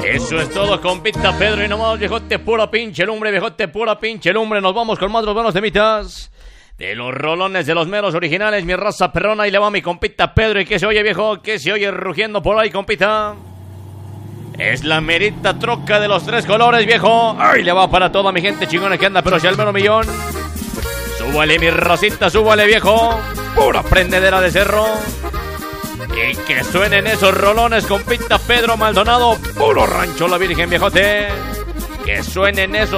Eso es todo, compita Pedro. Y nomás, viejote, pura pinche lumbre, viejote, pura pinche lumbre. Nos vamos con más de los buenos temitas de los rolones de los meros originales, mi raza perrona. Y le va mi compita Pedro. ¿Y qué se oye, viejo? ¿Qué se oye rugiendo por ahí, compita? Es la merita troca de los tres colores, viejo. Ay, le va para toda mi gente chingona que anda, pero si al mero millón. Súbale, mi rosita, súbale, viejo. Pura prendedera de cerro. Y que suenen esos rolones, compita Pedro Maldonado. Puro Rancho La Virgen, viejote. Que suenen esos